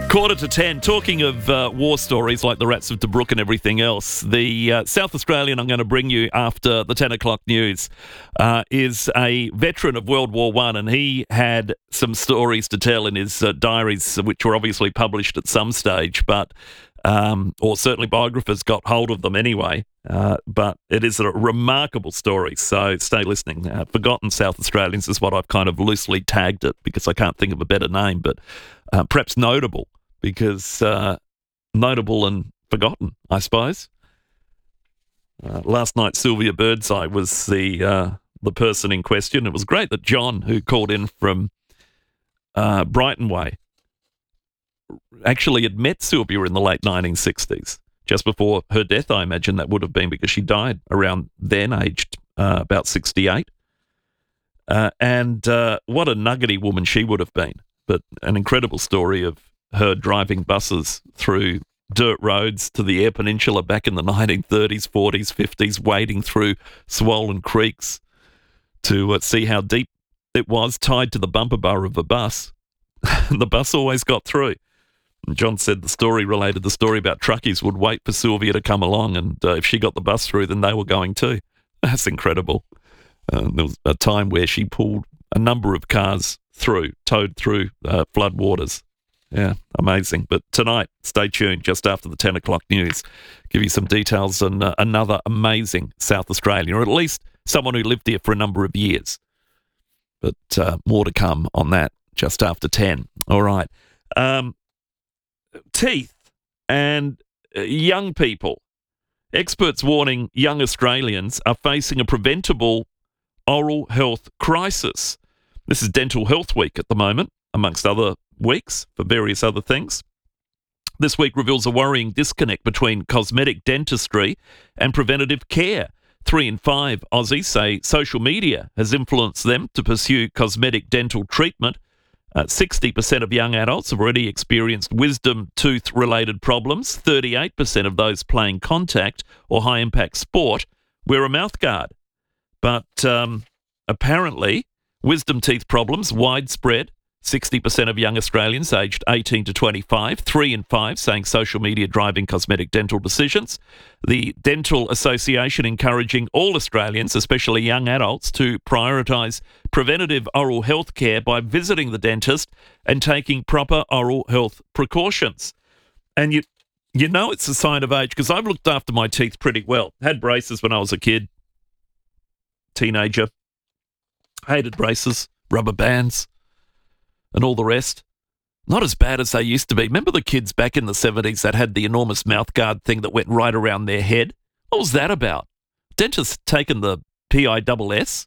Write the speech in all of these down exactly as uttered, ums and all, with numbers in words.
Quarter to ten. Talking of uh, war stories like the Rats of Tobruk and everything else, the uh, South Australian I'm going to bring you after the ten o'clock news uh, is a veteran of World War One, and he had some stories to tell in his uh, diaries, which were obviously published at some stage, but um, or certainly biographers got hold of them anyway. Uh, but it is a remarkable story, so stay listening. Uh, Forgotten South Australians is what I've kind of loosely tagged it because I can't think of a better name, but uh, perhaps notable. Because uh, notable and forgotten, I suppose. Uh, last night, Sylvia Birdseye was the uh, the person in question. It was great that John, who called in from uh, Brighton Way, actually had met Sylvia in the late nineteen sixties, just before her death. I imagine that would have been because she died around then, aged uh, about sixty-eight. Uh, and uh, what a nuggety woman she would have been. But an incredible story of her driving buses through dirt roads to the Eyre Peninsula back in the nineteen thirties, forties, fifties, wading through swollen creeks to uh, see how deep it was, tied to the bumper bar of a bus. The bus always got through. And John said the story related the story about truckies would wait for Sylvia to come along, and uh, if she got the bus through, then they were going too. That's incredible. Uh, there was a time where she pulled a number of cars through, towed through uh, flood waters. Yeah, amazing. But tonight, stay tuned just after the ten o'clock news. Give you some details on uh, another amazing South Australian, or at least someone who lived here for a number of years. But uh, more to come on that just after ten. All right. Um, teeth and uh, young people. Experts warning young Australians are facing a preventable oral health crisis. This is Dental Health Week at the moment, amongst other weeks for various other things. This week reveals a worrying disconnect between cosmetic dentistry and preventative care. Three in five Aussies say social media has influenced them to pursue cosmetic dental treatment. Uh, sixty percent of young adults have already experienced wisdom tooth-related problems. thirty-eight percent of those playing contact or high-impact sport wear a mouthguard. But um, apparently, wisdom teeth problems widespread. sixty percent of young Australians aged eighteen to twenty-five, three in five saying social media driving cosmetic dental decisions. The Dental Association encouraging all Australians, especially young adults, to prioritise preventative oral health care by visiting the dentist and taking proper oral health precautions. And you you know it's a sign of age, because I've looked after my teeth pretty well. Had braces when I was a kid, teenager. Hated braces, rubber bands, and all the rest. Not as bad as they used to be. Remember the kids back in the seventies that had the enormous mouthguard thing that went right around their head? What was that about? Dentists taken the P I S S?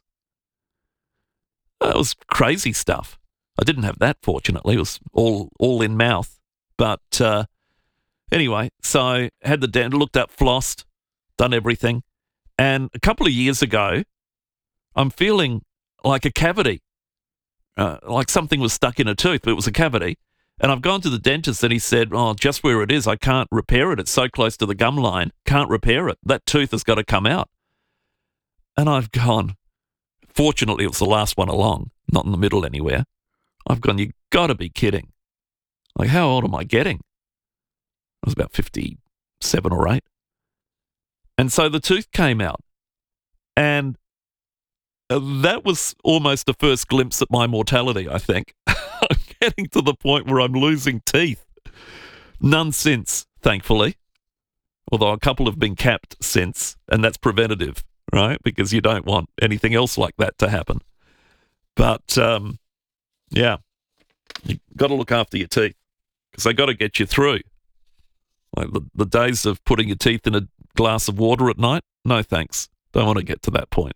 That was crazy stuff. I didn't have that, fortunately. It was all all in mouth. But uh, anyway, so had the dent, looked up, flossed, done everything. And a couple of years ago, I'm feeling like a cavity. Uh, like something was stuck in a tooth, but it was a cavity. And I've gone to the dentist and he said, oh, just where it is, I can't repair it. It's so close to the gum line, can't repair it. That tooth has got to come out. And I've gone, fortunately it was the last one along, not in the middle anywhere. I've gone, you got to be kidding. Like, how old am I getting? I was about fifty-seven or eight. And so the tooth came out. And Uh, that was almost the first glimpse at my mortality, I think. I'm getting to the point where I'm losing teeth. None since, thankfully. Although a couple have been capped since, and that's preventative, right? Because you don't want anything else like that to happen. But, um, yeah, you got to look after your teeth because they got to get you through. Like the, the days of putting your teeth in a glass of water at night, no thanks. Don't want to get to that point.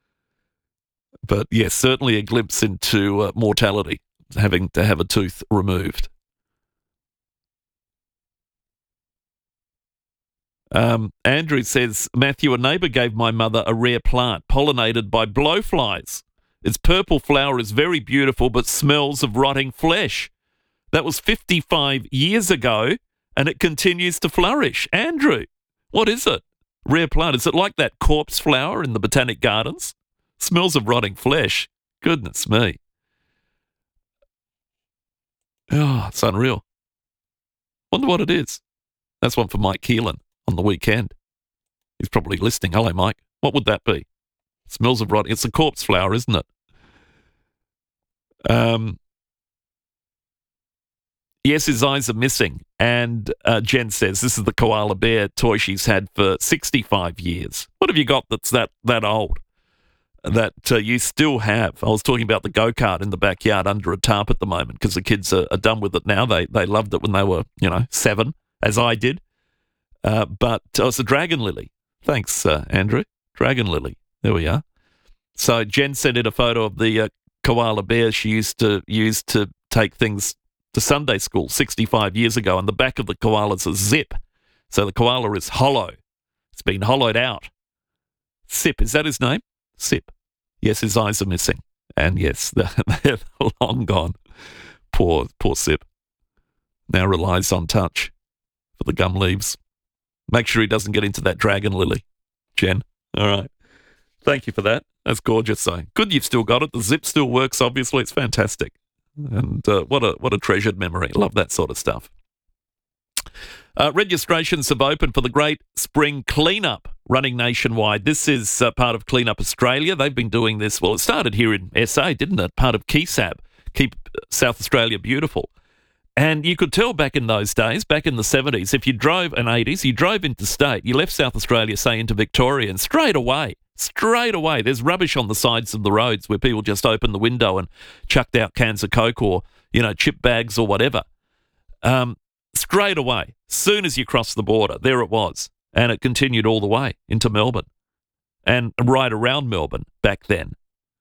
But yes, certainly a glimpse into uh, mortality, having to have a tooth removed. Um, Andrew says, Matthew, a neighbour gave my mother a rare plant pollinated by blowflies. Its purple flower is very beautiful but smells of rotting flesh. That was fifty-five years ago and it continues to flourish. Andrew, what is it? Rare plant. Is it like that corpse flower in the Botanic Gardens? Smells of rotting flesh. Goodness me. Oh, it's unreal. Wonder what it is. That's one for Mike Keelan on the weekend. He's probably listening. Hello, Mike. What would that be? Smells of rotting. It's a corpse flower, isn't it? Um. Yes, his eyes are missing. And uh, Jen says this is the koala bear toy she's had for sixty-five years. What have you got that's that, that old that uh, you still have? I was talking about the go-kart in the backyard under a tarp at the moment because the kids are, are done with it now. They they loved it when they were, you know, seven, as I did. Uh, but oh, it's a dragon lily. Thanks, uh, Andrew. Dragon lily. There we are. So Jen sent in a photo of the uh, koala bear she used to use to take things to Sunday school sixty-five years ago, and the back of the koala's a zip. So the koala is hollow. It's been hollowed out. Sip, is that his name? Sip. Yes, his eyes are missing. And yes, they're, they're long gone. Poor, poor Sip. Now relies on touch for the gum leaves. Make sure he doesn't get into that dragon lily, Jen. All right. Thank you for that. That's gorgeous, though. Good you've still got it. The zip still works, obviously. It's fantastic. And uh, what a what a treasured memory. Love that sort of stuff. Uh, registrations have opened for the Great Spring Cleanup running nationwide. This is uh, part of Cleanup Australia. They've been doing this. Well, it started here in S A, didn't it? Part of K S A B, Keep South Australia Beautiful. And you could tell back in those days, back in the seventies, if you drove, and eighties, you drove interstate, you left South Australia, say, into Victoria, and straight away, straight away, there's rubbish on the sides of the roads where people just opened the window and chucked out cans of Coke or, you know, chip bags or whatever. Um, straight away, soon as you crossed the border, there it was. And it continued all the way into Melbourne and right around Melbourne back then.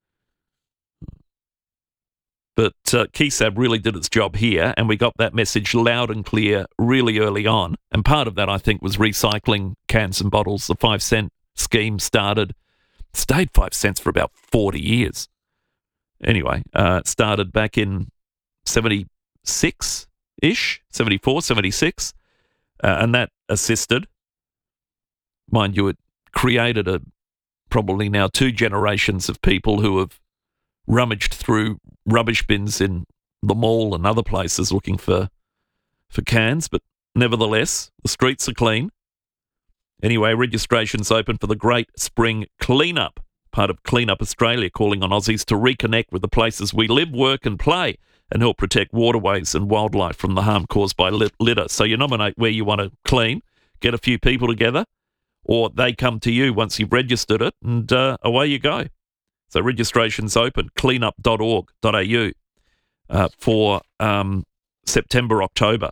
But uh, K S A B really did its job here, and we got that message loud and clear really early on. And part of that, I think, was recycling cans and bottles. The five cent scheme started, stayed five cents for about forty years. Anyway, uh, it started back in seventy-six-ish, seventy-four, seventy-six, uh, and that assisted. Mind you, it created a probably now two generations of people who have rummaged through rubbish bins in the mall and other places looking for for cans, but nevertheless, the streets are clean. Anyway, registration's open for the Great Spring Cleanup, part of Cleanup Australia, calling on Aussies to reconnect with the places we live, work and play and help protect waterways and wildlife from the harm caused by lit- litter. So you nominate where you want to clean, get a few people together, or they come to you once you've registered it, and uh, away you go. So registration's open, cleanup dot org dot a u uh, for um, September, October.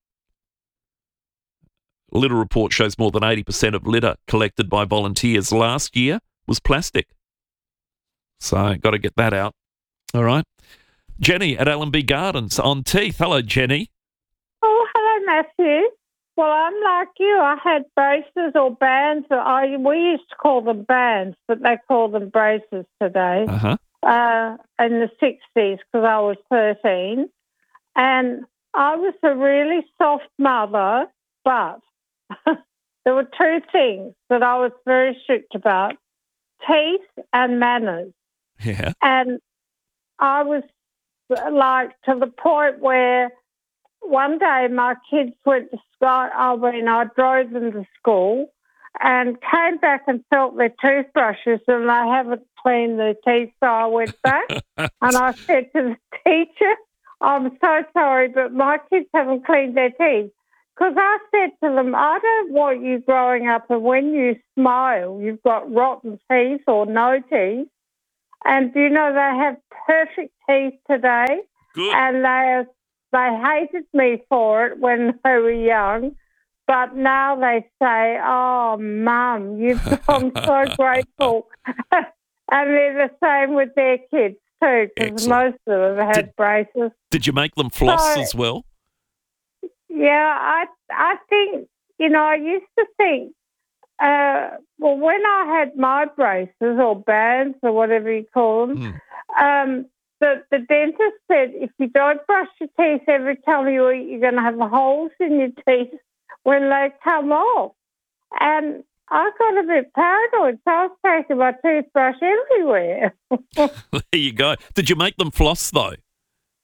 Litter report shows more than eighty percent of litter collected by volunteers last year was plastic. So got to get that out. All right. Jenny at L and B Gardens on Teeth. Hello, Jenny. Oh, hello, Matthew. Well, I'm like you. I had braces or bands. I we used to call them bands, but they call them braces today. Uh-huh. Uh, in the sixties, because I was thirteen, and I was a really soft mother, but there were two things that I was very strict about: teeth and manners. Yeah. And I was like to the point where one day my kids went to school. I mean, I drove them to school and came back and felt their toothbrushes and they haven't cleaned their teeth. So I went back and I said to the teacher, I'm so sorry, but my kids haven't cleaned their teeth. Because I said to them, I don't want you growing up and when you smile, you've got rotten teeth or no teeth. And, you know, they have perfect teeth today. Good. And they are They hated me for it when they were young, but now they say, oh, Mum, you've I'm so grateful. And they're the same with their kids too, because most of them had did, braces. Did you make them floss so, as well? Yeah, I I think, you know, I used to think, uh, well, when I had my braces or bands or whatever you call them, mm. um, The, the dentist said if you don't brush your teeth every time you eat, you're going to have holes in your teeth when they come off. And I got a bit paranoid, so I was taking my toothbrush everywhere. There you go. Did you make them floss, though?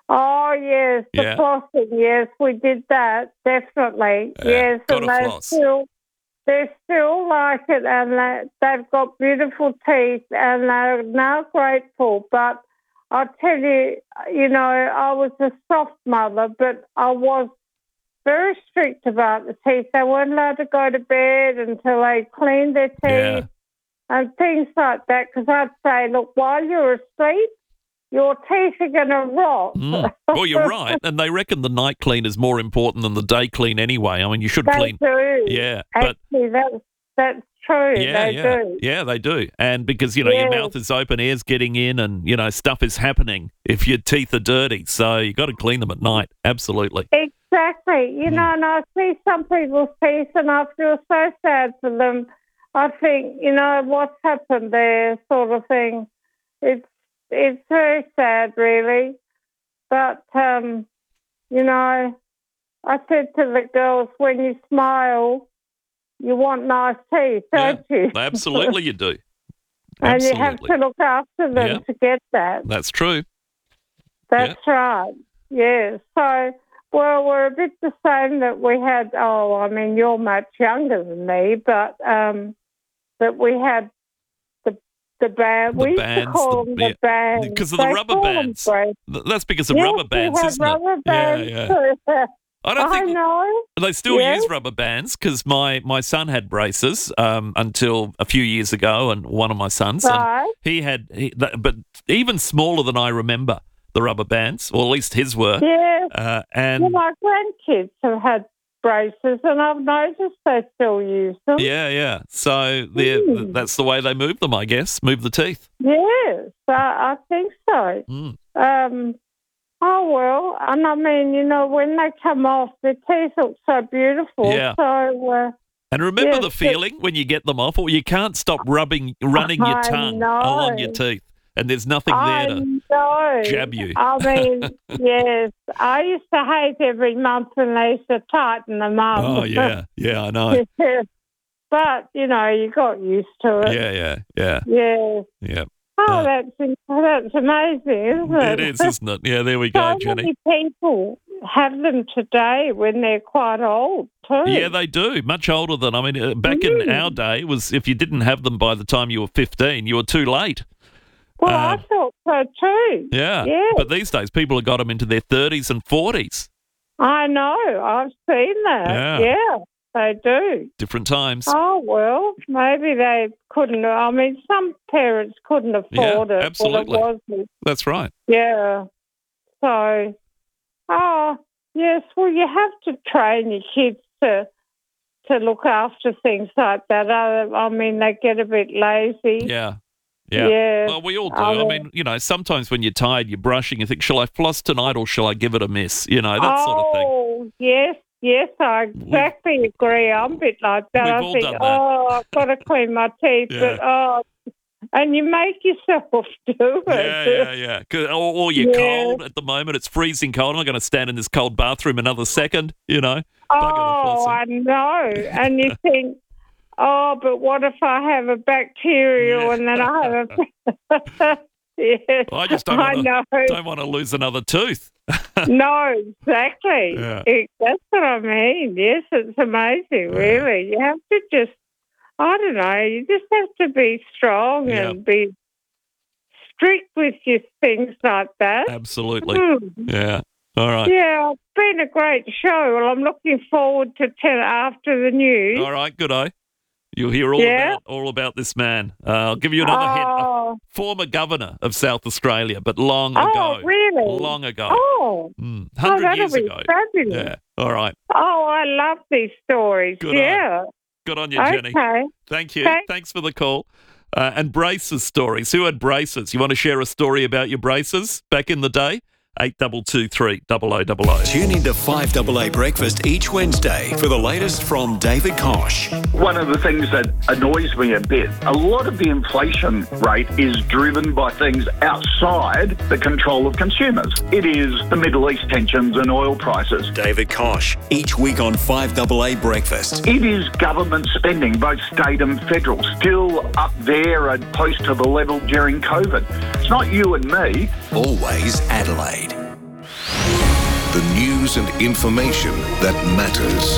Oh, yes, the Yeah. flossing, yes, we did that, definitely. Yeah, yes, gotta and they floss. still, they still like it, and they, they've got beautiful teeth, and they're now grateful. But I'll tell you, you know, I was a soft mother, but I was very strict about the teeth. They weren't allowed to go to bed until they cleaned their teeth Yeah. and things like that, because I'd say, look, while you're asleep, your teeth are going to rot. Mm. Well, you're right. And they reckon the night clean is more important than the day clean anyway. I mean, you should They clean. do. Yeah. But Actually, that's, that's true. yeah, they yeah. do. Yeah, they do. And because, you know, your Yes. mouth is open, air's getting in, and, you know, stuff is happening if your teeth are dirty. So you got to clean them at night. Absolutely. Exactly. You Mm. know, and I see some people's teeth and I feel so sad for them. I think, you know, what's happened there sort of thing. It's it's very sad, really. But, um, you know, I said to the girls, when you smile, you want nice teeth, don't you? Absolutely, you do. And you Absolutely. have to look after them Yeah. to get that. That's true. That's right. Yeah. So, well, we're a bit the same that we had, oh, I mean, you're much younger than me, but um, that we had the the band. The we used bands, to call the- them yeah, the bands. because of the They rubber call them bands. braces. Th- That's because of Yes, rubber bands, we had isn't rubber it? bands Yeah, yeah. too. I don't I think know. they still Yes. use rubber bands because my, my son had braces um, until a few years ago, and one of my sons, and Right. he had, he, th- but even smaller than I remember the rubber bands, or at least his were. Yes. Uh, Well, and my grandkids have had braces, and I've noticed they still use them. yeah, yeah. So they're- Mm. that's the way they move them, I guess. Move the teeth. Yes, I, I think so. Mm. Um, oh, well, and I mean, you know, when they come off, their teeth look so beautiful. Yeah. So, uh, And remember Yes, the but- feeling when you get them off, or you can't stop rubbing, running your I tongue know. along your teeth, and there's nothing I there to know. jab you. I mean, yes, I used to hate every month when they used to tighten them up. Oh yeah, yeah, I know. But, you know, you got used to it. Yeah, yeah, yeah, Yes. yeah. Oh, Uh, that's that's amazing, isn't it? It is, isn't it? Yeah, there we go, So Jenny. many people have them today when they're quite old too. Yeah, they do. Much older than, I mean, uh, back in Mm. our day, it was if you didn't have them by the time you were fifteen, you were too late. well, uh, I thought so too. Yeah. Yeah. But these days, people have got them into their thirties and forties. I know. I've seen that. Yeah. Yeah, they do. Different times. Oh, well, maybe they couldn't. I mean, some parents couldn't afford Yeah, it. absolutely. Well, it wasn't. That's right. Yeah. So, oh, yes, well, you have to train your kids to to look after things like that. Other- I mean, they get a bit lazy. Yeah. Yeah. Yeah. Well, we all do. I I mean- mean, you know, sometimes when you're tired, you're brushing, you think, shall I floss tonight or shall I give it a miss? You know, that oh, sort of thing. Oh, yes, yes, I exactly agree. I'm a bit like that. We've I all think, done that. oh, I've got to clean my teeth, Yeah. but oh, and you make yourself do it. Yeah, yeah, yeah. 'Cause- Or, or you're Yeah. cold at the moment. It's freezing cold. I'm not going to stand in this cold bathroom another second, you know. Oh, flossing. I know. And you think, oh, but what if I have a bacterial Yeah. and then I have a... yeah, I just don't I want know. to don't want to lose another tooth. No, exactly. Yeah. It- that's what I mean. Yes, it's amazing, really. You have to just, I don't know, you just have to be strong Yeah. and be strict with your things like that. Absolutely. Hmm. Yeah. All right. Yeah, it's been a great show. Well, I'm looking forward to ten after the news. All right. Good eye. You'll hear all Yeah. about all about this man. Uh, I'll give you another hint. A oh, former governor of South Australia, but long oh, ago. really? Long ago. Oh, Mm, oh, Hundred that'll years be ago. fabulous. Yeah. All right. Oh, I love these stories. Good on. yeah. Good on you, Jenny. Okay. Thank you. Thanks. Thanks for the call. Uh, and braces stories. Who had braces? You want to share a story about your braces back in the day? eight two two three, double oh double oh. Tune into five A A Breakfast each Wednesday for the latest from David Kosh. One of the things that annoys me a bit, a lot of the inflation rate is driven by things outside the control of consumers. It is the Middle East tensions and oil prices. David Kosh, each week on five A A Breakfast. It is government spending, both state and federal, still up there and close to the level during COVID. It's not you and me. Always Adelaide. news and information that matters.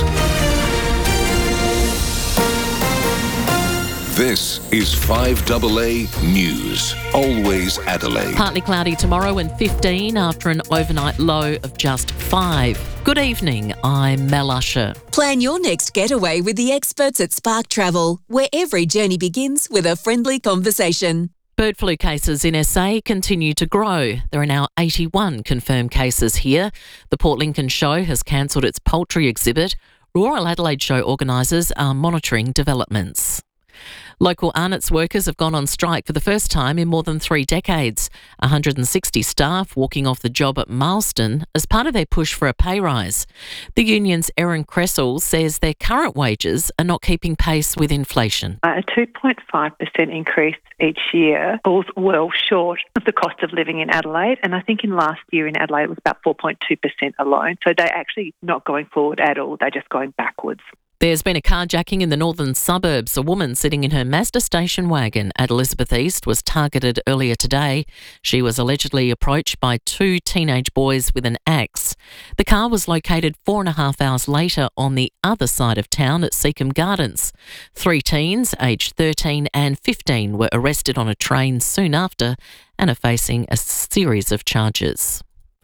This is five A A News. Always Adelaide. Partly cloudy tomorrow and fifteen after an overnight low of just five. Good evening, I'm Mel Usher. Plan your next getaway with the experts at Spark Travel, where every journey begins with a friendly conversation. Bird flu cases in S A continue to grow. There are now eighty-one confirmed cases here. The Port Lincoln Show has cancelled its poultry exhibit. Royal Adelaide Show organisers are monitoring developments. Local Arnott's workers have gone on strike for the first time in more than three decades. one hundred sixty staff walking off the job at Marston as part of their push for a pay rise. The union's Erin Cressell says their current wages are not keeping pace with inflation. A two point five percent increase each year falls well short of the cost of living in Adelaide, and I think in last year in Adelaide it was about four point two percent alone. So they're actually not going forward at all, they're just going backwards. There's been a carjacking in the northern suburbs. A woman sitting in her Mazda station wagon at Elizabeth East was targeted earlier today. She was allegedly approached by two teenage boys with an axe. The car was located four and a half hours later on the other side of town at Seacombe Gardens. Three teens, aged thirteen and fifteen, were arrested on a train soon after and are facing a series of charges.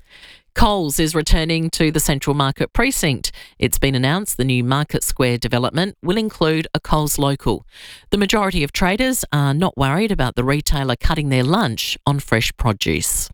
Coles is returning to the Central Market precinct. It's been announced the new Market Square development will include a Coles Local. The majority of traders are not worried about the retailer cutting their lunch on fresh produce.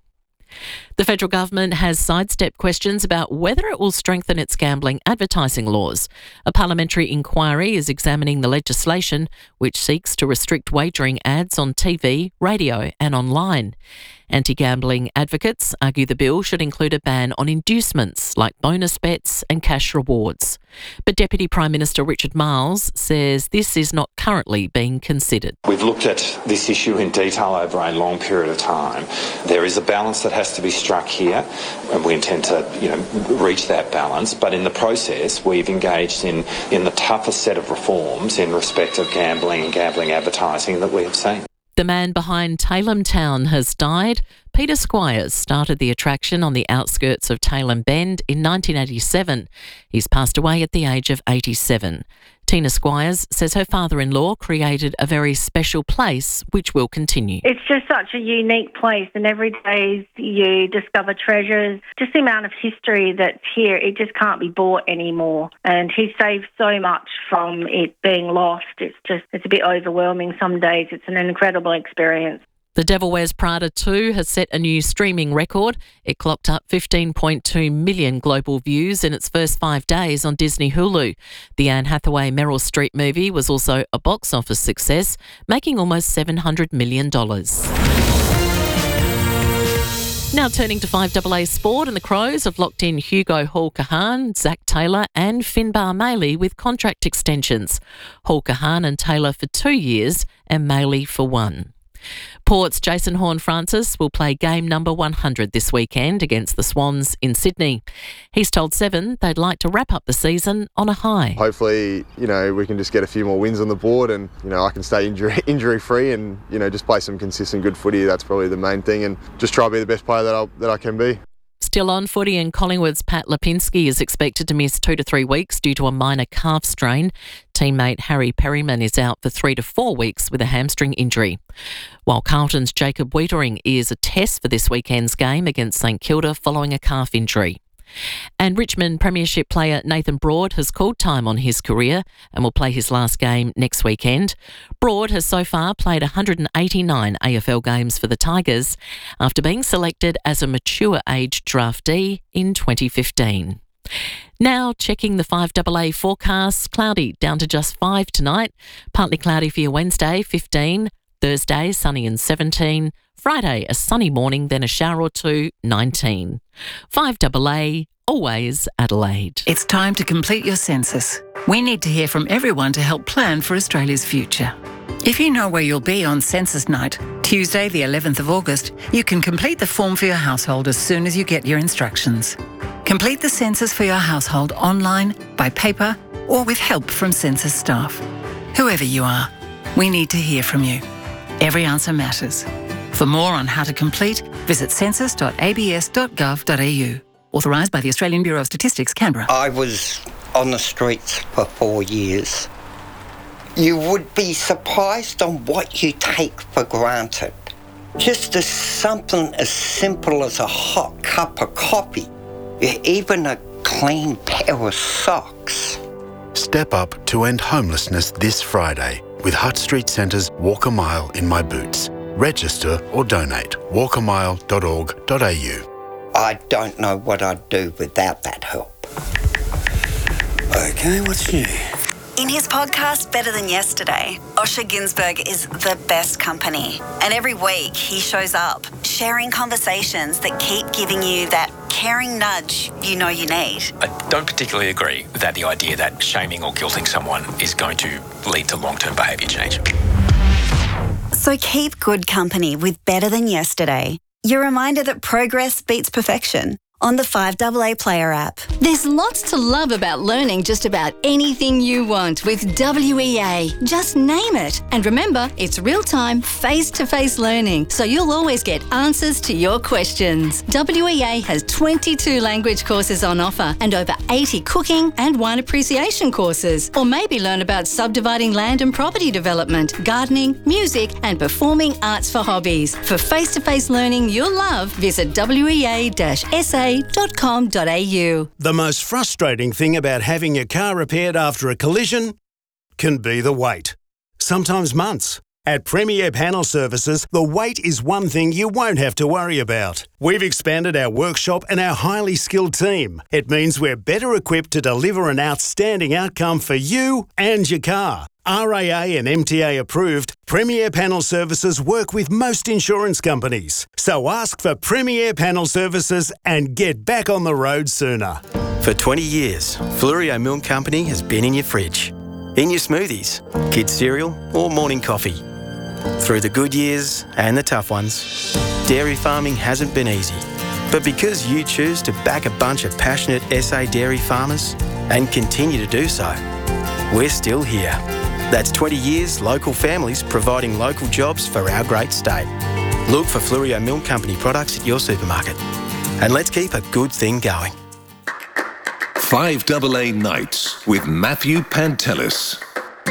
The federal government has sidestepped questions about whether it will strengthen its gambling advertising laws. A parliamentary inquiry is examining the legislation which seeks to restrict wagering ads on T V, radio and online. Anti-gambling advocates argue the bill should include a ban on inducements like bonus bets and cash rewards. But Deputy Prime Minister Richard Marles says this is not currently being considered. We've looked at this issue in detail over a long period of time. There is a balance that has to be struck here, and we intend to, you know, reach that balance. But in the process, we've engaged in, in the toughest set of reforms in respect of gambling and gambling advertising that we have seen. The man behind Tailem Town has died. Peter Squires started the attraction on the outskirts of Tailem Bend in nineteen eighty-seven. He's passed away at the age of eighty-seven. Tina Squires says her father-in-law created a very special place which will continue. It's just such a unique place, and every day you discover treasures. Just the amount of history that's here, it just can't be bought anymore. And he saved so much from it being lost. It's just, it's a bit overwhelming some days. It's an incredible experience. The Devil Wears Prada two has set a new streaming record. It clocked up fifteen point two million global views in its first five days on Disney Hulu. The Anne Hathaway Meryl Streep movie was also a box office success, making almost seven hundred million dollars. Now turning to five A A Sport, and the Crows have locked in Hugo Hall-Kahan, Zach Taylor and Finbar Maley with contract extensions. Hall-Kahan and Taylor for two years and Maley for one. Port's Jason Horne-Francis will play game number one hundred this weekend against the Swans in Sydney. He's told Seven they'd like to wrap up the season on a high. Hopefully, you know, we can just get a few more wins on the board, and, you know, I can stay injury injury free and, you know, just play some consistent good footy. That's probably the main thing, and just try to be the best player that I that I can be. Still on footy, and Collingwood's Pat Lipinski is expected to miss two to three weeks due to a minor calf strain. Teammate Harry Perryman is out for three to four weeks with a hamstring injury. While Carlton's Jacob Wiedering is a test for this weekend's game against St Kilda following a calf injury. And Richmond Premiership player Nathan Broad has called time on his career and will play his last game next weekend. Broad has so far played one hundred eighty-nine A F L games for the Tigers after being selected as a mature age draftee in twenty fifteen. Now checking the five A A forecast. Cloudy down to just five tonight. Partly cloudy for your Wednesday, fifteen. Thursday, sunny and seventeen. Friday, a sunny morning, then a shower or two, nineteen. five A A, always Adelaide. It's time to complete your census. We need to hear from everyone to help plan for Australia's future. If you know where you'll be on census night, Tuesday the eleventh of August, you can complete the form for your household as soon as you get your instructions. Complete the census for your household online, by paper, or with help from census staff. Whoever you are, we need to hear from you. Every answer matters. For more on how to complete, visit census dot a b s dot gov dot a u. Authorised by the Australian Bureau of Statistics, Canberra. I was on the streets for four years. You would be surprised on what you take for granted. Just as something as simple as a hot cup of coffee, even a clean pair of socks. Step up to end homelessness this Friday with Hutt Street Centre's Walk a Mile in My Boots. Register or donate walk a mile dot org dot a u. I don't know what I'd do without that help. Okay, what's new? In his podcast, Better Than Yesterday, Osher Günsberg is the best company. And every week he shows up, sharing conversations that keep giving you that caring nudge you know you need. I don't particularly agree that the idea that shaming or guilting someone is going to lead to long-term behaviour change. So keep good company with Better Than Yesterday. Your reminder that progress beats perfection on the five A A Player app. There's lots to love about learning just about anything you want with W E A. Just name it. And remember, it's real-time, face-to-face learning, so you'll always get answers to your questions. W E A has twenty-two language courses on offer and over eighty cooking and wine appreciation courses. Or maybe learn about subdividing land and property development, gardening, music and performing arts for hobbies. For face-to-face learning you'll love, visit w e a dash s a dot com dot a u. The most frustrating thing about having your car repaired after a collision can be the wait. Sometimes months. At Premier Panel Services, the wait is one thing you won't have to worry about. We've expanded our workshop and our highly skilled team. It means we're better equipped to deliver an outstanding outcome for you and your car. R A A and M T A approved, Premier Panel Services work with most insurance companies. So ask for Premier Panel Services and get back on the road sooner. For twenty years, Fluorio Milk Company has been in your fridge, in your smoothies, kids' cereal or morning coffee. Through the good years and the tough ones, dairy farming hasn't been easy. But because you choose to back a bunch of passionate S A dairy farmers and continue to do so, we're still here. That's twenty years local families providing local jobs for our great state. Look for Fluorio Milk Company products at your supermarket. And let's keep a good thing going. five A A Nights with Matthew Pantelis.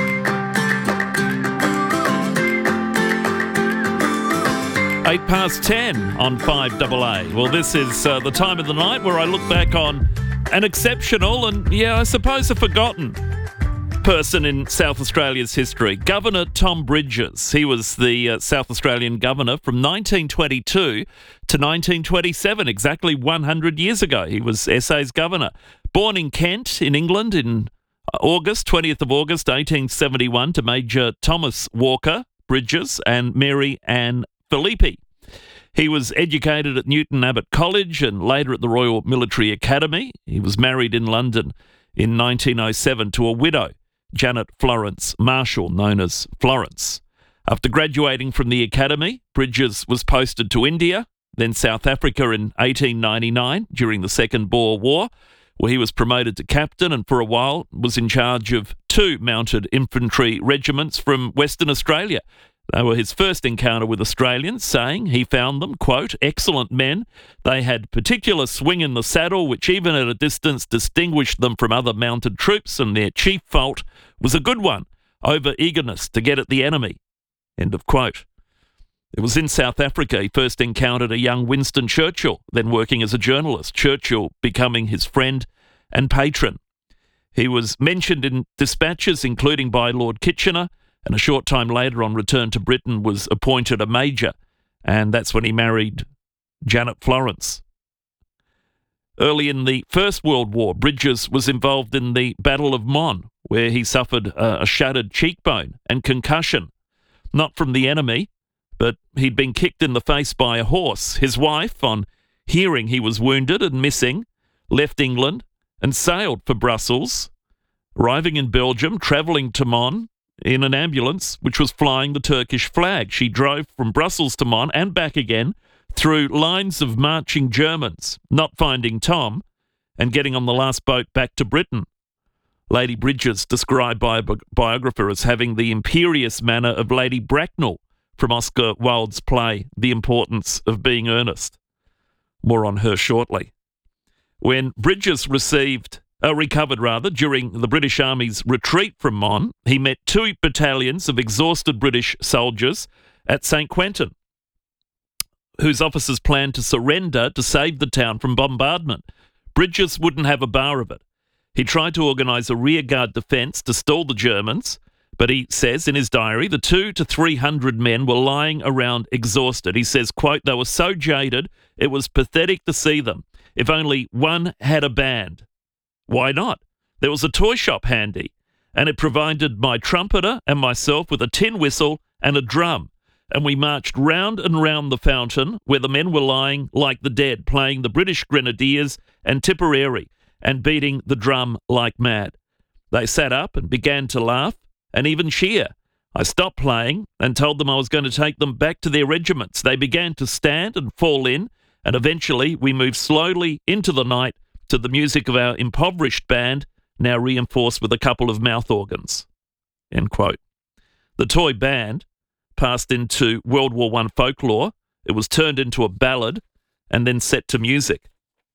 Eight past ten on five A A. Well, this is uh, the time of the night where I look back on an exceptional and, yeah, I suppose a forgotten person in South Australia's history, Governor Tom Bridges. He was the uh, South Australian governor from nineteen twenty-two to nineteen twenty-seven, exactly one hundred years ago. He was S A's governor. Born in Kent, in England, in August, twentieth of August, eighteen seventy-one, to Major Thomas Walker Bridges and Mary Ann Philippi. He was educated at Newton Abbot College and later at the Royal Military Academy. He was married in London in nineteen oh seven to a widow, Janet Florence Marshall, known as Florence. After graduating from the academy, Bridges was posted to India, then South Africa in eighteen ninety-nine during the Second Boer War, where he was promoted to captain and for a while was in charge of two mounted infantry regiments from Western Australia. They were his first encounter with Australians, saying he found them, quote, excellent men. They had particular swing in the saddle, which even at a distance distinguished them from other mounted troops, and their chief fault was a good one, over-eagerness to get at the enemy, end of quote. It was in South Africa he first encountered a young Winston Churchill, then working as a journalist, Churchill becoming his friend and patron. He was mentioned in dispatches, including by Lord Kitchener, and a short time later, on return to Britain, was appointed a major, and that's when he married Janet Florence. Early in the First World War, Bridges was involved in the Battle of Mons, where he suffered a shattered cheekbone and concussion, not from the enemy, but he'd been kicked in the face by a horse. His wife, on hearing he was wounded and missing, left England and sailed for Brussels, arriving in Belgium, travelling to Mons, in an ambulance which was flying the Turkish flag. She drove from Brussels to Mons and back again through lines of marching Germans, not finding Tom and getting on the last boat back to Britain. Lady Bridges, described by a bi- biographer as having the imperious manner of Lady Bracknell from Oscar Wilde's play The Importance of Being Earnest. More on her shortly. When Bridges received, uh, recovered rather, during the British Army's retreat from Mons, he met two battalions of exhausted British soldiers at Saint Quentin, whose officers planned to surrender to save the town from bombardment. Bridges wouldn't have a bar of it. He tried to organise a rearguard defence to stall the Germans, but he says in his diary, the two to three hundred men were lying around exhausted. He says, quote, they were so jaded, it was pathetic to see them. If only one had a band. Why not? There was a toy shop handy, and it provided my trumpeter and myself with a tin whistle and a drum. And we marched round and round the fountain where the men were lying like the dead, playing the British Grenadiers and Tipperary and beating the drum like mad. They sat up and began to laugh and even cheer. I stopped playing and told them I was going to take them back to their regiments. They began to stand and fall in, and eventually we moved slowly into the night to the music of our impoverished band, now reinforced with a couple of mouth organs. End quote. The toy band passed into World War One folklore. It was turned into a ballad and then set to music.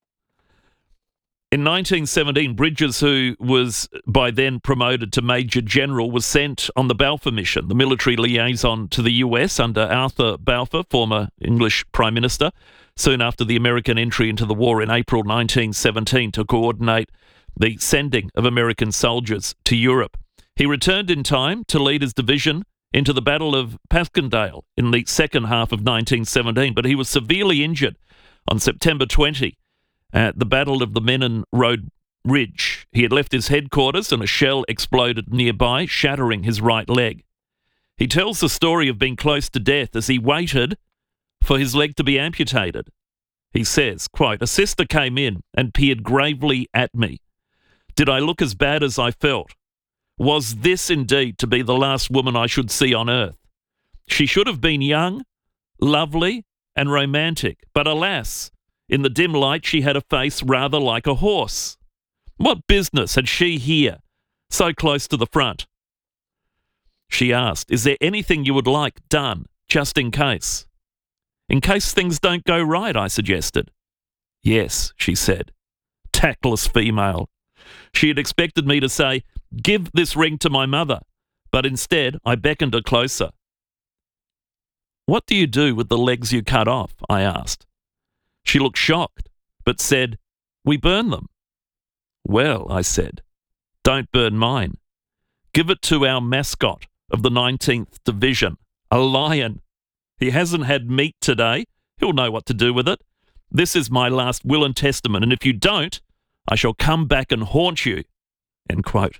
In nineteen seventeen, Bridges, who was by then promoted to Major General, was sent on the Balfour mission, the military liaison to the U S under Arthur Balfour, former English Prime Minister, soon after the American entry into the war in April nineteen seventeen, to coordinate the sending of American soldiers to Europe. He returned in time to lead his division into the Battle of Passchendaele in the second half of nineteen seventeen, but he was severely injured on September twentieth at the Battle of the Menin Road Ridge. He had left his headquarters and a shell exploded nearby, shattering his right leg. He tells the story of being close to death as he waited for his leg to be amputated. He says, quote, a sister came in and peered gravely at me. Did I look as bad as I felt? Was this indeed to be the last woman I should see on earth? She should have been young, lovely, and romantic, but alas, in the dim light she had a face rather like a horse. What business had she here, so close to the front? She asked, is there anything you would like done, just in case? In case things don't go right, I suggested. Yes, she said. Tactless female. She had expected me to say, give this ring to my mother, but instead I beckoned her closer. What do you do with the legs you cut off? I asked. She looked shocked, but said, we burn them. Well, I said, don't burn mine. Give it to our mascot of the nineteenth Division, a lion. He hasn't had meat today. He'll know what to do with it. This is my last will and testament, and if you don't, I shall come back and haunt you. End quote.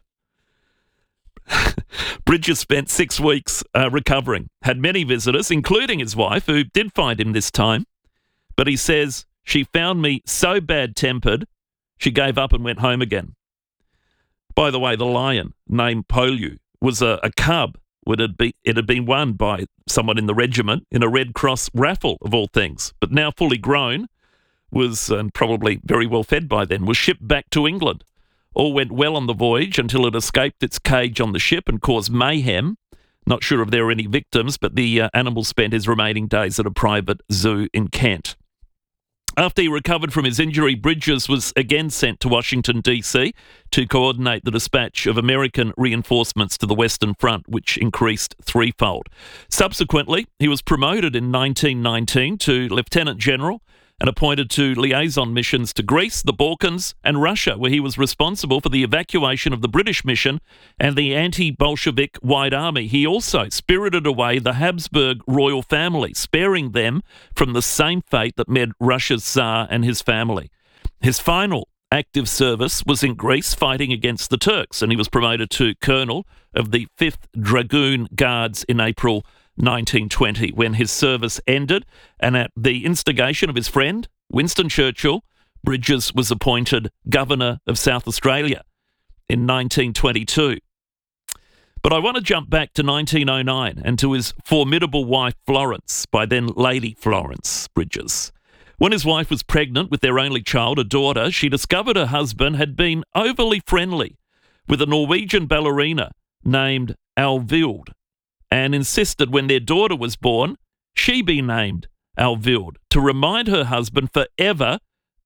Bridges spent six weeks uh, recovering, had many visitors, including his wife, who did find him this time. But he says, she found me so bad-tempered, she gave up and went home again. By the way, the lion, named Polu, was a, a cub. It had, be, it had been won by someone in the regiment in a Red Cross raffle, of all things, but now fully grown, was um, probably very well fed by then, was shipped back to England. All went well on the voyage until it escaped its cage on the ship and caused mayhem. Not sure if there were any victims, but the uh, animal spent his remaining days at a private zoo in Kent. After he recovered from his injury, Bridges was again sent to Washington, D C to coordinate the dispatch of American reinforcements to the Western Front, which increased threefold. Subsequently, he was promoted in nineteen nineteen to Lieutenant General and appointed to liaison missions to Greece, the Balkans, and Russia, where he was responsible for the evacuation of the British mission and the anti-Bolshevik White Army. He also spirited away the Habsburg royal family, sparing them from the same fate that met Russia's Tsar and his family. His final active service was in Greece, fighting against the Turks, and he was promoted to Colonel of the fifth Dragoon Guards in April nineteen twenty, when his service ended, and at the instigation of his friend, Winston Churchill, Bridges was appointed Governor of South Australia in nineteen twenty-two. But I want to jump back to nineteen oh nine and to his formidable wife, Florence, by then Lady Florence Bridges. When his wife was pregnant with their only child, a daughter, she discovered her husband had been overly friendly with a Norwegian ballerina named Alvilde, and insisted when their daughter was born, she be named Alvilde to remind her husband forever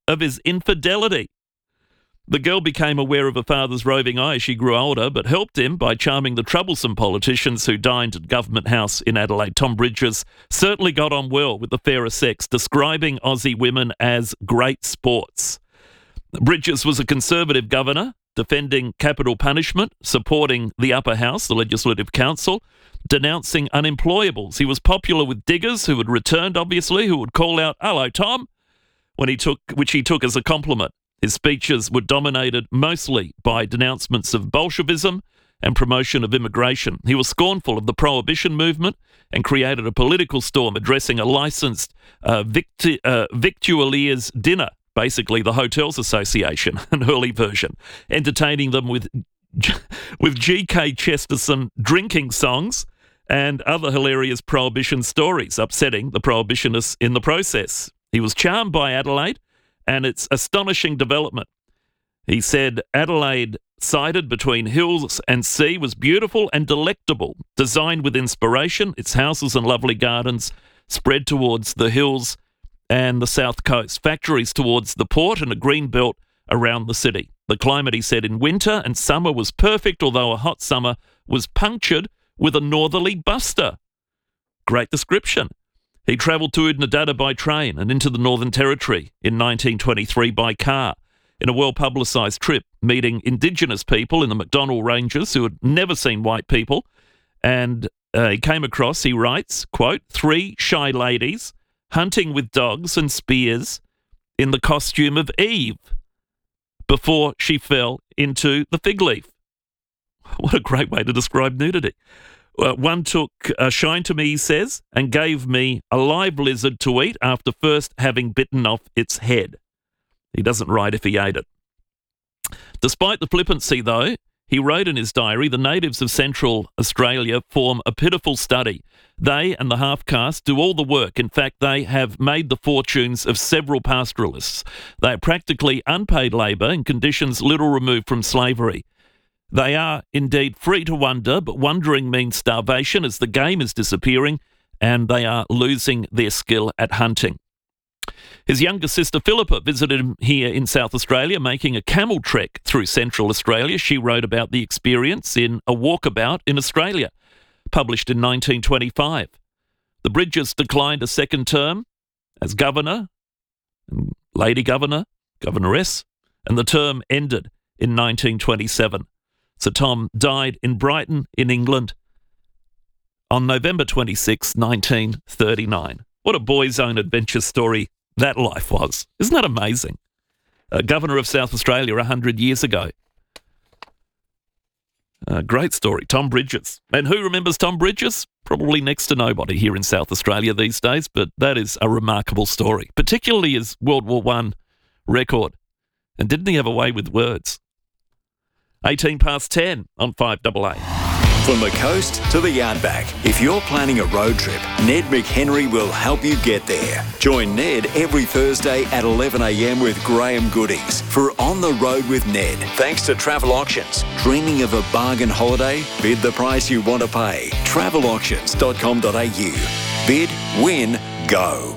of his infidelity. The girl became aware of her father's roving eye as she grew older, but helped him by charming the troublesome politicians who dined at Government House in Adelaide. Tom Bridges certainly got on well with the fairer sex, describing Aussie women as great sports. Bridges was a Conservative governor, defending capital punishment, supporting the upper house, the Legislative Council, denouncing unemployables. He was popular with diggers who had returned, obviously, who would call out, "Hello, Tom," when he took, which he took as a compliment. His speeches were dominated mostly by denouncements of Bolshevism and promotion of immigration. He was scornful of the prohibition movement and created a political storm addressing a licensed uh, victi- uh, victualier's dinner, basically the Hotels Association, an early version, entertaining them with, with G K Chesterton drinking songs and other hilarious prohibition stories, upsetting the prohibitionists in the process. He was charmed by Adelaide and its astonishing development. He said Adelaide, sited between hills and sea, was beautiful and delectable, designed with inspiration. Its houses and lovely gardens spread towards the hills and the south coast, factories towards the port and a green belt around the city. The climate, he said, in winter and summer was perfect, although a hot summer was punctured with a northerly buster. Great description. He travelled to Oodnadatta by train and into the Northern Territory in nineteen twenty-three by car in a well-publicised trip, meeting Indigenous people in the McDonnell Ranges who had never seen white people. And uh, he came across, he writes, quote, three shy ladies hunting with dogs and spears in the costume of Eve before she fell into the fig leaf. What a great way to describe nudity. Uh, one took a shine to me, he says, and gave me a live lizard to eat after first having bitten off its head. He doesn't write if he ate it. Despite the flippancy, though, he wrote in his diary, the natives of Central Australia form a pitiful study. They and the half-caste do all the work. In fact, they have made the fortunes of several pastoralists. They are practically unpaid labour in conditions little removed from slavery. They are indeed free to wander, but wandering means starvation as the game is disappearing and they are losing their skill at hunting. His younger sister Philippa visited him here in South Australia, making a camel trek through Central Australia. She wrote about the experience in A Walkabout in Australia, published in nineteen twenty-five. The Bridges declined a second term as governor, lady governor, governoress, and the term ended in nineteen twenty-seven. So Tom died in Brighton in England on November twenty-sixth, nineteen thirty-nine. What a boy's own adventure story that life was. Isn't that amazing? Uh, Governor of South Australia one hundred years ago. Uh, great story, Tom Bridges. And who remembers Tom Bridges? Probably next to nobody here in South Australia these days, but that is a remarkable story, particularly his World War One record. And didn't he have a way with words? eighteen past ten on five A A. From the coast to the outback, if you're planning a road trip, Ned McHenry will help you get there. Join Ned every Thursday at eleven a m with Graham Goodings for On the Road with Ned. Thanks to Travel Auctions. Dreaming of a bargain holiday? Bid the price you want to pay. travel auctions dot com dot a u. Bid, win, go.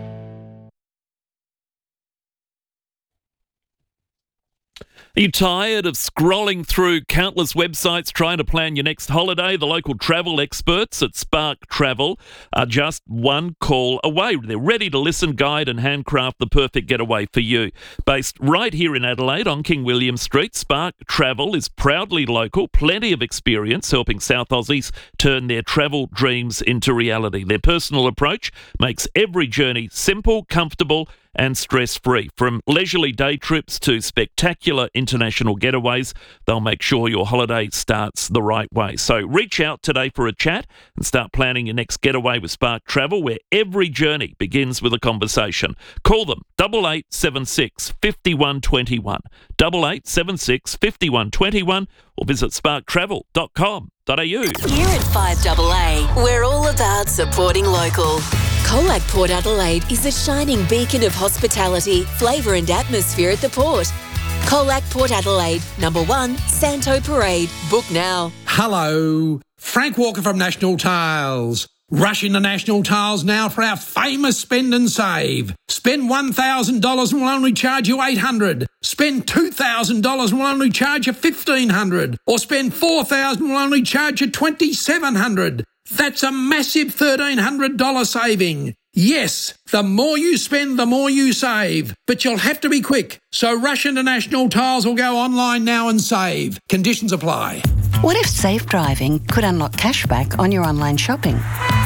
Are you tired of scrolling through countless websites trying to plan your next holiday? The local travel experts at Spark Travel are just one call away. They're ready to listen, guide and handcraft the perfect getaway for you. Based right here in Adelaide on King William Street, Spark Travel is proudly local, plenty of experience helping South Aussies turn their travel dreams into reality. Their personal approach makes every journey simple, comfortable and stress-free. From leisurely day trips to spectacular international getaways, they'll make sure your holiday starts the right way. So reach out today for a chat and start planning your next getaway with Spark Travel, where every journey begins with a conversation. Call them double eight seven six, five one two one, double eight seven six, five one two one, or visit spark travel dot com dot a u. Here at five A A, we're all about supporting local. Colac Port Adelaide is a shining beacon of hospitality, flavour and atmosphere at the port. Colac Port Adelaide, number one, Santo Parade. Book now. Hello, Frank Walker from National Tiles. Rush into National Tiles now for our famous spend and save. Spend one thousand dollars and we'll only charge you eight hundred dollars. Spend two thousand dollars and we'll only charge you fifteen hundred dollars. Or spend four thousand dollars and we'll only charge you twenty-seven hundred dollars. That's a massive thirteen hundred dollars saving. Yes, the more you spend, the more you save. But you'll have to be quick. So rush into National Tiles or go online now and save. Conditions apply. What if safe driving could unlock cashback on your online shopping?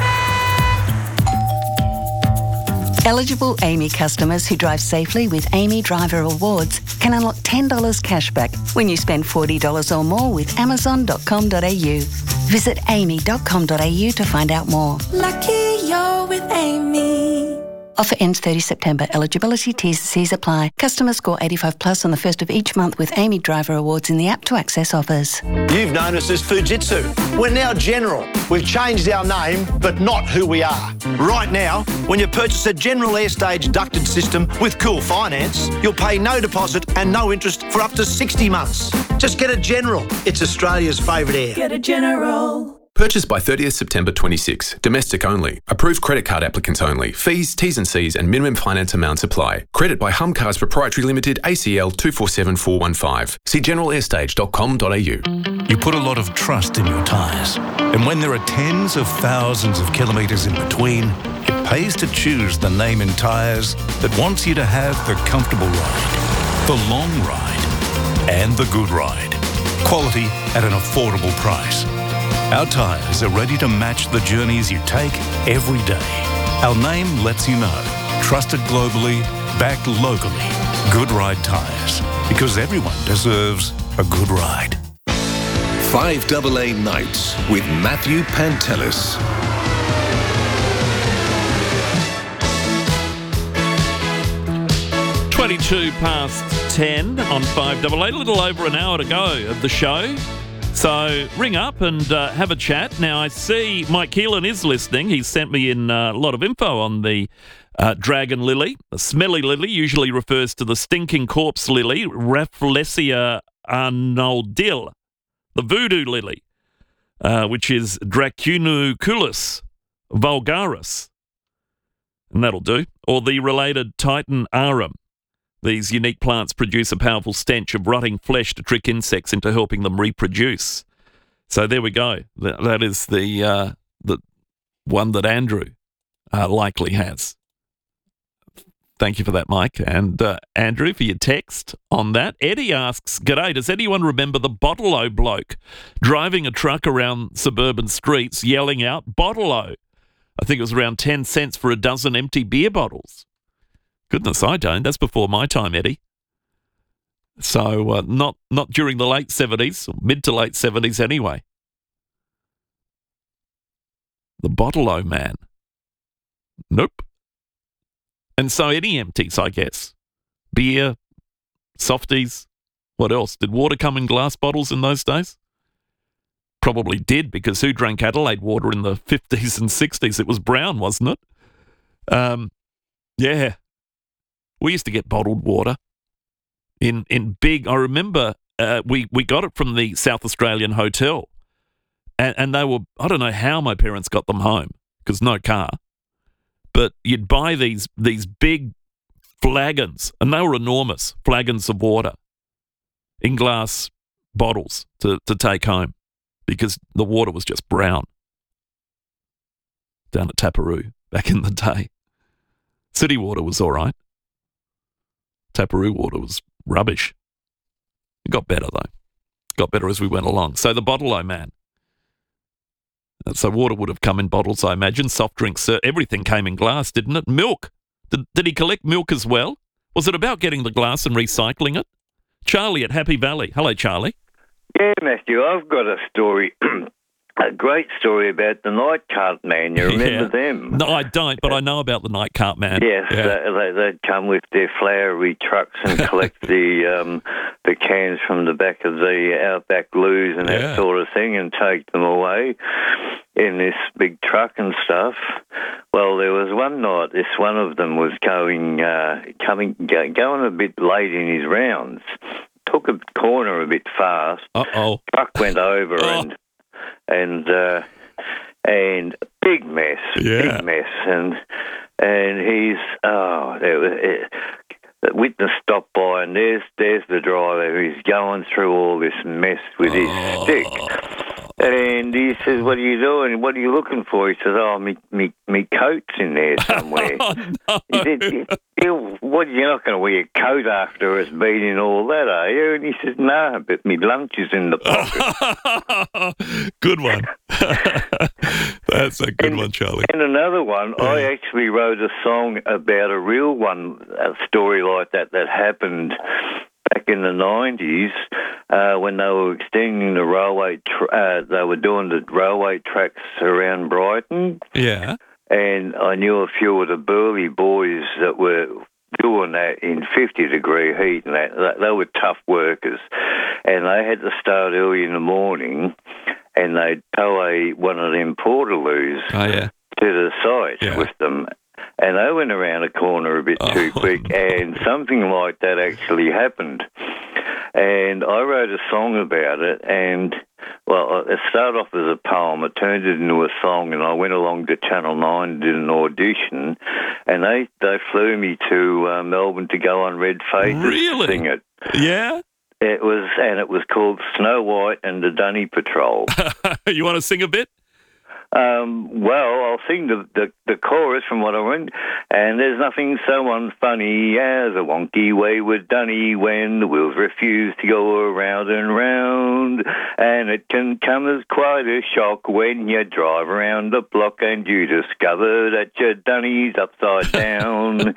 Eligible Amy customers who drive safely with Amy Driver Rewards can unlock ten dollars cashback when you spend forty dollars or more with amazon dot com dot a u. Visit amy dot com dot a u to find out more. Lucky you're with Amy. Offer ends thirtieth September. Eligibility T's and C's apply. Customers score eighty-five plus on the first of each month with Amy Driver Awards in the app to access offers. You've known us as Fujitsu. We're now General. We've changed our name, but not who we are. Right now, when you purchase a General Airstage ducted system with Cool Finance, you'll pay no deposit and no interest for up to sixty months. Just get a General. It's Australia's favourite air. Get a General. Purchase by thirtieth September twenty-six. Domestic only. Approved credit card applicants only. Fees, T's and C's and minimum finance amounts apply. Credit by Humcars Proprietary Limited, A C L two four seven four one five. See general airstage dot com dot a u. You put a lot of trust in your tyres. And when there are tens of thousands of kilometres in between, it pays to choose the name in tyres that wants you to have the comfortable ride, the long ride, and the good ride. Quality at an affordable price. Our tyres are ready to match the journeys you take every day. Our name lets you know. Trusted globally, backed locally. Good Ride Tyres. Because everyone deserves a good ride. five double A Nights with Matthew Pantelis. twenty-two past ten on five double A. A little over an hour to go of the show. So ring up and uh, have a chat. Now, I see Mike Keelan is listening. He's sent me in uh, a lot of info on the uh, dragon lily. The smelly lily usually refers to the stinking corpse lily, Rafflesia arnoldil, the voodoo lily, uh, which is Dracunculus vulgaris. And that'll do. Or the related Titan arum. These unique plants produce a powerful stench of rotting flesh to trick insects into helping them reproduce. So there we go. That, that is the uh, the one that Andrew uh, likely has. Thank you for that, Mike. And uh, Andrew, for your text on that. Eddie asks, G'day, does anyone remember the Bottle-O bloke driving a truck around suburban streets yelling out, Bottle-O? I think it was around ten cents for a dozen empty beer bottles. Goodness, I don't. That's before my time, Eddie. So uh, not not during the late seventies, or mid to late seventies anyway. The Bottle-O man. Nope. And so any empties, I guess. Beer, softies, what else? Did water come in glass bottles in those days? Probably did, because who drank Adelaide water in the fifties and sixties? It was brown, wasn't it? Um, yeah. We used to get bottled water in in big. I remember uh, we we got it from the South Australian Hotel, and and they were, I don't know how my parents got them home because no car, but you'd buy these these big flagons, and they were enormous flagons of water in glass bottles to to take home because the water was just brown down at Taparoo back in the day. City water was all right. Taparoo water was rubbish. It got better, though. Got better as we went along. So the Bottle-O man. So water would have come in bottles, I imagine. Soft drinks, uh, everything came in glass, didn't it? Milk. Did, did he collect milk as well? Was it about getting the glass and recycling it? Charlie at Happy Valley. Hello, Charlie. Yeah, Matthew, I've got a story. A great story about the night cart man. You remember Yeah. them? No, I don't, but I know about the night cart man. Yes, Yeah. they, they, they'd come with their flowery trucks and collect the um, the cans from the back of the outback loos and that Yeah. sort of thing and take them away in this big truck and stuff. Well, there was one night, this one of them was going, uh, coming, go, going a bit late in his rounds, took a corner a bit fast. Uh-oh. Truck went over and... and uh, and big mess, Yeah. big mess, and and he's oh, there was, it, the witness stopped by, and there's there's the driver who's going through all this mess with his Oh. stick. And he says, "What are you doing? What are you looking for?" He says, "Oh, me, me, me coat's in there somewhere." Oh, no. He said, you, you, "What? You're not going to wear a coat after us being in all that, are you?" And he says, "No, but me lunch is in the pocket." Good one. That's a good and, one, Charlie. And another one, Yeah. I actually wrote a song about a real one, a story like that that happened back in the nineties uh, when they were extending the railway, tr- uh, they were doing the railway tracks around Brighton. Yeah. And I knew a few of the burly boys that were doing that in fifty degree heat, and that they were tough workers. And they had to start early in the morning, and they'd tow a, one of them portaloos Oh, yeah. to the site Yeah. with them. And they went around a corner a bit too Oh, quick, and something like that actually happened. And I wrote a song about it, and, well, it started off as a poem. It turned it into a song, and I went along to Channel nine, did an audition, and they, they flew me to uh, Melbourne to go on Red Faces Really? to sing it. Yeah? It was, and it was called Snow White and the Dunny Patrol. You want to sing a bit? Um, well, I'll sing the, the, the chorus from what I wrote. And there's nothing so unfunny as a wonky wayward dunny when the wheels refuse to go around and round. And it can come as quite a shock when you drive around the block and you discover that your dunny's upside down.